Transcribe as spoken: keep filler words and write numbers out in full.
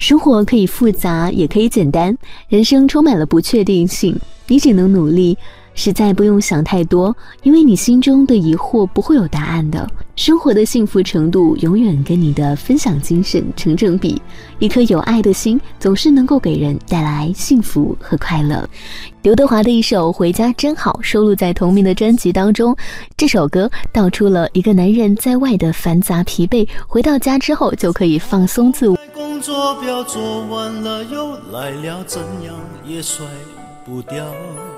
生活可以复杂，也可以简单，人生充满了不确定性，你只能努力，实在不用想太多，因为你心中的疑惑不会有答案的。生活的幸福程度永远跟你的分享精神成正比，一颗有爱的心总是能够给人带来幸福和快乐。刘德华的一首《回家真好》收录在同名的专辑当中，这首歌道出了一个男人在外的繁杂疲惫，回到家之后就可以放松自我。 工作表做完了又来了，怎样也甩不掉。